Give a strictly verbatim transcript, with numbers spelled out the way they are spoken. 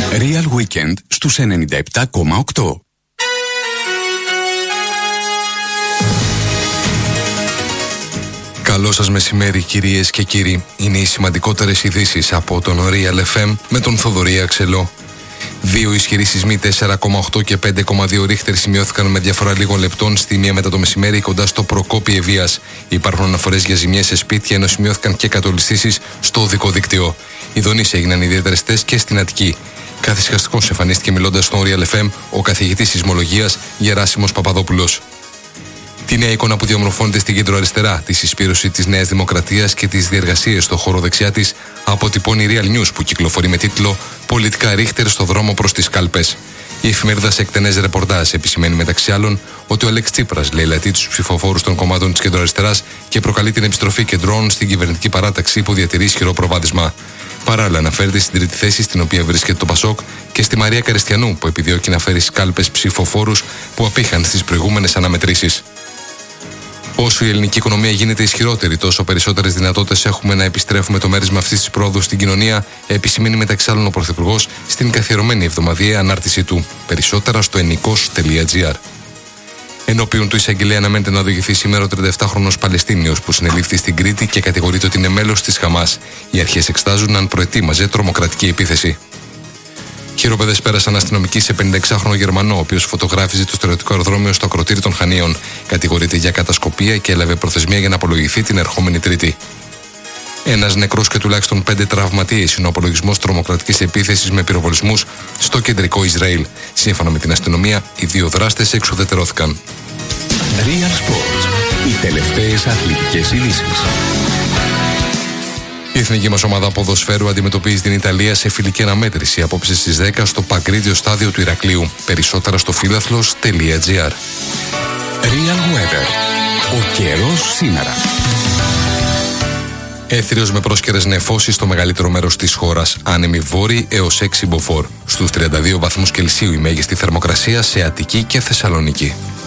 Real Weekend στους ενενήντα επτά κόμμα οκτώ. Καλό σας μεσημέρι κυρίες και κύριοι. Είναι οι σημαντικότερες ειδήσεις από τον Real εφ εμ με τον Θοδωρή Αξελό. Δύο ισχυροί σεισμοί τέσσερα κόμμα οκτώ και πέντε κόμμα δύο ρίχτερ σημειώθηκαν με διαφορά λίγων λεπτών στη μία μετά το μεσημέρι κοντά στο Προκόπη Ευβοίας. Υπάρχουν αναφορές για ζημιές σε σπίτια, ενώ σημειώθηκαν και κατολιστήσεις στο οδικό δίκτυο. Οι δονήσεις έγιναν ιδιαίτερες τεστ και στην Αττική. Καθησυχαστικός εμφανίστηκε μιλώντας στον Real εφ εμ ο καθηγητής σεισμολογίας Γεράσιμος Παπαδόπουλος. Τη νέα εικόνα που διαμορφώνεται στην κέντρο-αριστερά, τη συσπήρωση της Νέας Δημοκρατίας και τις διεργασίες στο χώρο δεξιά της, αποτυπώνει η Real News που κυκλοφορεί με τίτλο «Πολιτικά ρίχτερ στο δρόμο προς τις κάλπες». Η εφημερίδα σε εκτενές ρεπορτάζ επισημαίνει μεταξύ άλλων ότι ο Αλέξ Τσίπρας λαιλατεί τους ψηφοφόρους των κομμάτων της κέντρο-αριστεράς και προκαλεί την επιστροφή κεντρών στην κυβερνητική παράταξη που διατηρεί ισχυρό προβάδισμα. Παράλληλα, αναφέρεται στην τρίτη θέση στην οποία βρίσκεται το Πασόκ και στη Μαρία Καριστιανού που επιδιώκει να φέρει σκάλπες ψηφοφόρους που απήχαν στις προηγούμενες αναμετρήσεις. Όσο η ελληνική οικονομία γίνεται ισχυρότερη, τόσο περισσότερες δυνατότητες έχουμε να επιστρέφουμε το μέρισμα αυτής της πρόοδου στην κοινωνία, επισημαίνει μεταξύ άλλων ο Πρωθυπουργός στην καθιερωμένη εβδομαδιαία ανάρτησή του. Περισσότερα στο ενικός τελεία τζι άρ. Ενώπιον του εισαγγελέα αναμένεται να οδηγηθεί σήμερα ο τρινταεπτάχρονος Παλαιστίνιος που συνελήφθη στην Κρήτη και κατηγορείται ότι είναι μέλος της Χαμάς. Οι αρχές εξετάζουν αν προετοίμαζε τρομοκρατική επίθεση. Χειροπέδες πέρασαν αστυνομικοί σε πενηνταεξάχρονο Γερμανό, ο οποίος φωτογράφιζε το στερεωτικό αεροδρόμιο στο ακροτήρι των Χανίων. Κατηγορείται για κατασκοπία και έλαβε προθεσμία για να απολογηθεί την ερχόμενη Τρίτη. Ένας νεκρός και τουλάχιστον πέντε τραυματίες είναι ο απολογισμός τρομοκρατικής επίθεσης με πυροβολισμούς στο κεντρικό Ισραήλ. Σύμφωνα με την αστυνομία, οι δύο δράστες εξουδετερώθηκαν. Real Sports. Οι τελευταίες αθλητικές ειδήσεις. Η εθνική μας ομάδα ποδοσφαίρου αντιμετωπίζει την Ιταλία σε φιλική αναμέτρηση απόψε στις δέκα στο Παγκρίτιο στάδιο του Ηρακλείου. Περισσότερα στο φίλαθλος τελεία τζι άρ. Real Weather. Ο καιρός σήμερα. Έθριος με πρόσκαιρες νεφώσεις στο μεγαλύτερο μέρος της χώρας. Άνεμη βόρειοι έως έξι μποφόρ. Στους τριάντα δύο βαθμούς Κελσίου η μέγιστη θερμοκρασία σε Αττική και Θεσσαλονίκη.